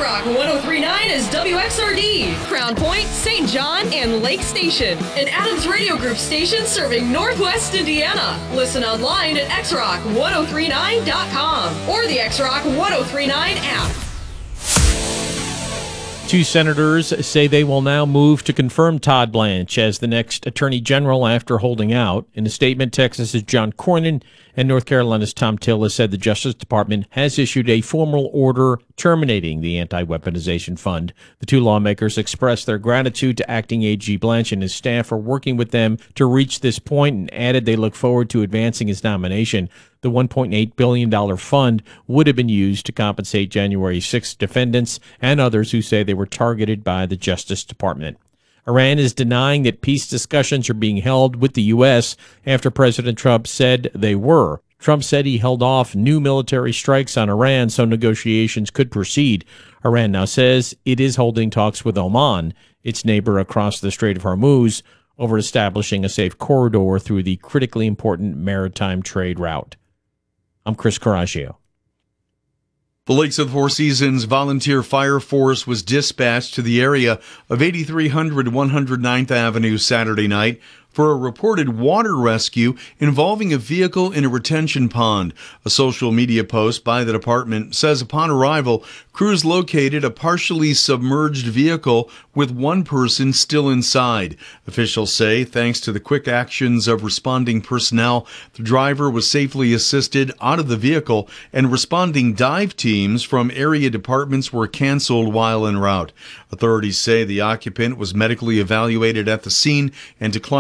X-Rock 103.9 is WXRD, Crown Point, St. John, and Lake Station. An Adams Radio Group station serving Northwest Indiana. Listen online at xrock1039.com or the X-Rock 1039 app. Two senators say they will now move to confirm Todd Blanche as the next attorney general after holding out. In a statement, Texas's John Cornyn and North Carolina's Tom Tillis said the Justice Department has issued a formal order terminating the anti-weaponization fund. The two lawmakers expressed their gratitude to acting AG Blanche and his staff for working with them to reach this point and added they look forward to advancing his nomination. The $1.8 billion fund would have been used to compensate January 6th defendants and others who say they were targeted by the Justice Department. Iran is denying that peace discussions are being held with the U.S. after President Trump said they were. Trump said he held off new military strikes on Iran so negotiations could proceed. Iran now says it is holding talks with Oman, its neighbor across the Strait of Hormuz, over establishing a safe corridor through the critically important maritime trade route. I'm Chris Coraggio. The Lakes of the Four Seasons Volunteer Fire Force was dispatched to the area of 8300 109th Avenue Saturday night for a reported water rescue involving a vehicle in a retention pond. A social media post by the department says upon arrival, crews located a partially submerged vehicle with one person still inside. Officials say, thanks to the quick actions of responding personnel, the driver was safely assisted out of the vehicle and responding dive teams from area departments were canceled while en route. Authorities say the occupant was medically evaluated at the scene and declined